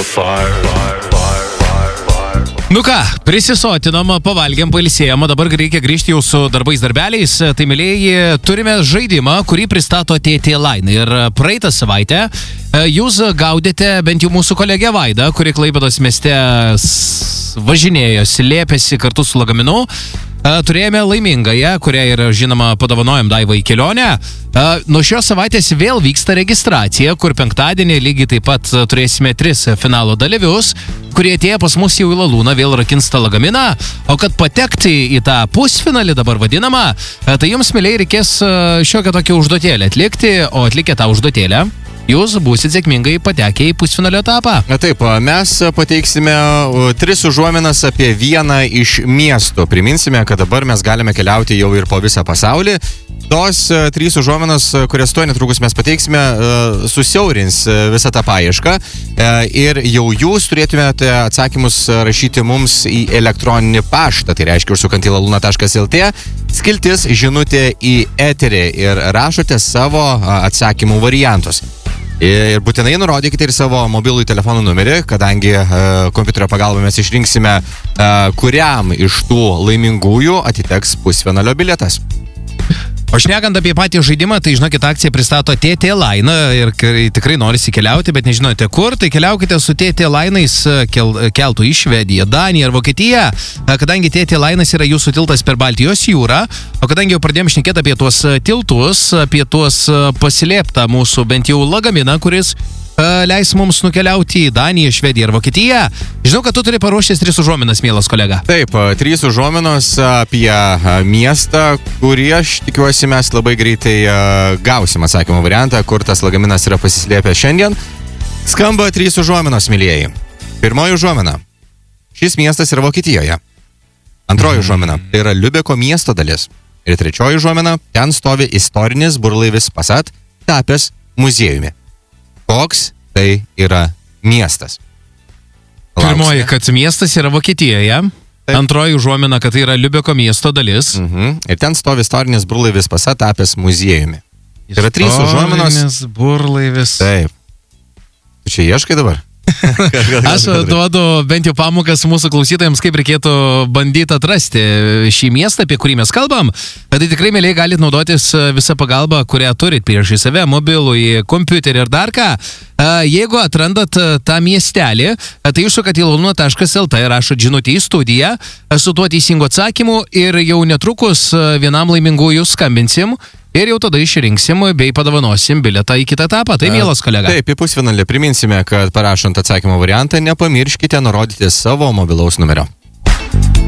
Nu ką, prisisotinom, pavalgėm, pailsėjom, dabar reikia grįžti jau su darbais darbeliais. Tai, mėlėjai, turime žaidimą, kurį pristato TT Line. Ir praeitą savaitę jūs gaudėte bent jau mūsų kolegę Vaidą, kuri Klaipėdos mieste važinėjo, slėpėsi kartu su lagaminu. Turėjome laimingąją, kurią ir, žinoma, padovanojom Daivą į kelionę. Nuo šios savaitės vėl vyksta registracija, kur penktadienį lygiai taip pat turėsime 3 finalo dalyvius, kurie atėję pas mus jau į Lalūną vėl rakins tą lagaminą. O kad patekti į tą pusfinalį dabar vadinamą, tai jums, mėlei, reikės šiokią tokią užduotėlę atlikti, o atlikę tą užduotėlę jūs būsit sėkmingai patekę į pusfinalio etapą. Taip, mes pateiksime 3 užuominas apie vieną iš miestų. Priminsime, kad dabar mes galime keliauti jau ir po visą pasaulį. Tos 3 užuominos, kurias tuo netrukus mes pateiksime, susiaurins visą tą paiešką. Ir jau jūs turėtumėte atsakymus rašyti mums į elektroninį paštą. Tai reiškia, užsukant į laluna.lt, skiltis žinutė į eterį ir rašote savo atsakymų variantus. Ir būtinai nurodykite ir savo mobilųjį telefonų numerį, kadangi kompiuterio pagalba mes išrinksime, kuriam iš tų laimingųjų atiteks pusfinalio bilietas. O šnekant apie patį žaidimą, tai žinokit, akciją pristato TT Line ir tikrai norisi keliauti, bet nežinote kur, tai keliaukite su TT Line'ais keltų į Švediją, Daniją ar Vokietiją, kadangi TT Line'as yra jūsų tiltas per Baltijos jūrą, o kadangi jau pradėjom šnekėti apie tuos tiltus, apie tuos paslėptą mūsų bent jau lagaminą, kuris leis mums nukeliauti į Daniją, Švediją ir Vokietiją. Žinau, kad tu turi paruošęs 3 užuominas, mielas kolega. Taip, 3 užuominos apie miestą, kurį aš tikiuosi mes labai greitai gausim atsakymų variantą, kur tas lagaminas yra pasislėpęs šiandien. Skamba 3 užuominos, mylėjai. Pirmoji užuomina. Šis miestas yra Vokietijoje. Antroji užuomina. Tai yra Liubeko miesto dalis. Ir trečioji užuomina. Ten stovi istorinis burlaivis Passat, tapęs muziejumi. Koks tai yra miestas? Pirmoji, kad miestas yra Vokietijoje. Taip. Antroji užuomina, kad tai yra Liubeko miesto dalis. Ir ten stovi istorinis burlaivis Passat, tapęs muziejumi. Tai yra 3 užuominos. Istorinis burlaivis. Taip. Tu čia ieškai dabar? Aš duodu bent jau pamokas mūsų klausytojams, kaip reikėtų bandyti atrasti šį miestą, apie kurį mes kalbam. Tai tikrai, mėlei, galite naudotis visą pagalbą, kurią turit priešai save, mobilųjį, kompiuterį ir dar ką. Jeigu atrandat tą miestelį, tai užsukat į laluna.lt ir rašot žinutę į studiją su tuo teisingu atsakymu ir jau netrukus vienam laimingųjų skambinsim. Ir jau tada išrinksim bei padovanosim bilietą į kitą etapą. Tai, mielas kolega. Taip, į pusfinalį priminsime, kad parašant atsakymo variantą nepamirškite nurodyti savo mobilaus numerio.